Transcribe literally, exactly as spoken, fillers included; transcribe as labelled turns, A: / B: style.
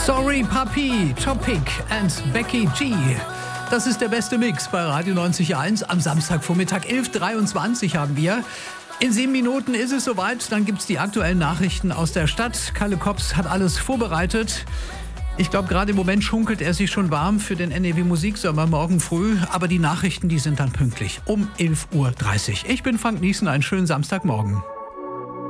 A: Sorry Papi, Topic and Becky G. Das ist der beste Mix bei Radio neunzig Komma eins. Am Samstagvormittag elf Uhr dreiundzwanzig haben wir. In sieben Minuten ist es soweit. Dann gibt es die aktuellen Nachrichten aus der Stadt. Kalle Kops hat alles vorbereitet. Ich glaube, gerade im Moment schunkelt er sich schon warm für den N E W Musiksommer morgen früh. Aber die Nachrichten, die sind dann pünktlich um elf Uhr dreißig. Ich bin Frank Niesen. Einen schönen Samstagmorgen.